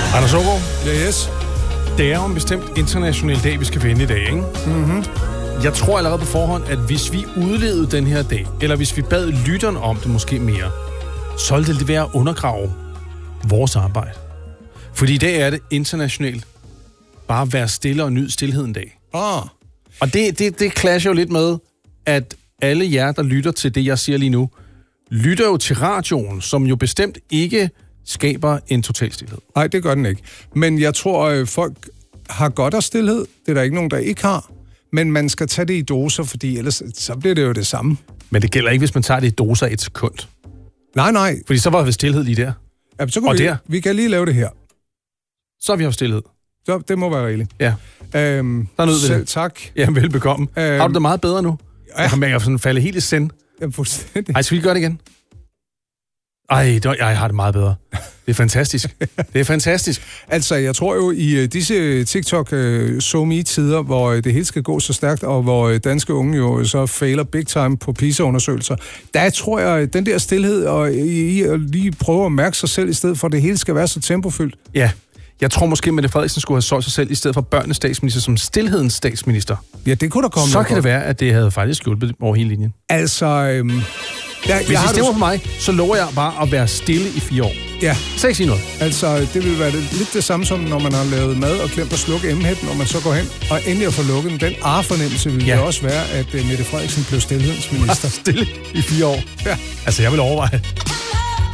Anders Aagaard. Ja, yes. Det er jo en bestemt international dag, vi skal finde i dag, ikke? Mm-hmm. Jeg tror allerede på forhånd, at hvis vi udlevede den her dag, eller hvis vi bad lytterne om det måske mere, så ville det være at undergrave vores arbejde. Fordi i dag er det internationalt bare at være stille og nyde stillheden dag. Og det clasher jo lidt med, at alle jer, der lytter til det, jeg siger lige nu, lytter jo til radioen, som jo bestemt ikke skaber en total stillhed. Nej, det gør den ikke. Men jeg tror, folk har godt af stillhed. Det er der ikke nogen, der ikke har. Men man skal tage det i doser, fordi ellers så bliver det jo det samme. Men det gælder ikke, hvis man tager det i doser et sekund. Nej. Fordi så var vi stillhed lige der. Ja, så kan vi kan lige lave det her. Så har vi haft stillhed. Så, det må være rigeligt. Ja. Der nød vi det. Tak. Ja, velbekomme. Har du det meget bedre nu? Ja. Jeg kan mærke, at jeg falde helt i send. Jamen, fuldstændig. Ej, skal vi gøre det igen? Jeg har det meget bedre. Det er fantastisk. Det er fantastisk. Altså, jeg tror jo, i disse TikTok-SoMe-tider, hvor det hele skal gå så stærkt, og hvor danske unge jo så fejler big time på PISA-undersøgelser, der tror jeg, den der stillhed, og I lige prøve at mærke sig selv, i stedet for, at det hele skal være så tempofyldt. Ja. Jeg tror måske, Mette Frederiksen skulle have solgt sig selv, i stedet for børnenes statsminister, som stillhedens statsminister. Ja, det kunne der komme. Så kan det være, at det havde faktisk hjulpet over hele linjen. Altså, hvis I stemmer på mig, så lover jeg bare at være stille i 4 år. Ja. Så ikke sige noget. Altså, det vil være lidt det samme som, når man har lavet mad og glemt at slukke emhætten, når man så går hen og endelig at få lukket den fornemmelse vil det også være, at Mette Frederiksen blev stillhedens minister. Stille i 4 år. Ja. Altså, jeg vil overveje.